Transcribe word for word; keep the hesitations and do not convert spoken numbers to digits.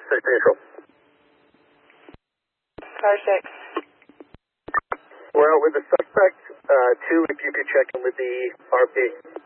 six Neutral. Car six. We're out with the suspect. Uh, two, if you could check in with the R P.